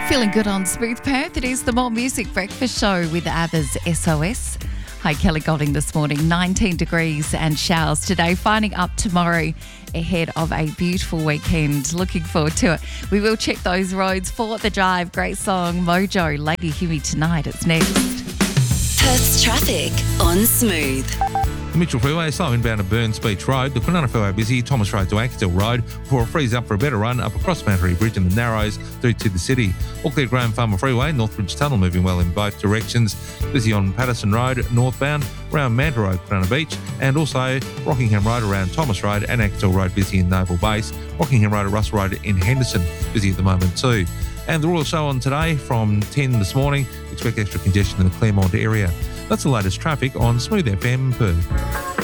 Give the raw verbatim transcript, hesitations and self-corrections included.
Feeling good on Smooth Perth. It is the More Music Breakfast Show with ABBA's S O S. Hi, Kelly Golding this morning. nineteen degrees and showers today, finding up tomorrow ahead of a beautiful weekend. Looking forward to it. We will check those roads for the drive. Great song, Mojo, Lady Hear Me Tonight. It's next. Perth's traffic on Smooth. The Mitchell Freeway, slow inbound to Burns Beach Road. The Kwinana Freeway busy, Thomas Road to Axtell Road before it frees up for a better run up across Mount Bridge and the Narrows through to the city. All clear Graham Farmer Freeway, Northbridge Tunnel moving well in both directions. Busy on Patterson Road northbound, around Manta Road, Kwinana Beach, and also Rockingham Road around Thomas Road and Axtell Road busy in Naval Base. Rockingham Road at Russell Road in Henderson busy at the moment too. And the Royal Show on today from ten this morning. Expect extra congestion in the Claremont area. That's the latest traffic on Smooth F M Perth.